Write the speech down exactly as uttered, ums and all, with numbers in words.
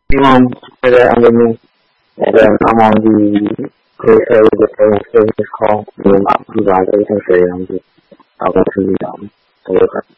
Imam pada anggapnya ada among di crucial differences called the amount of value and variance of a freedom.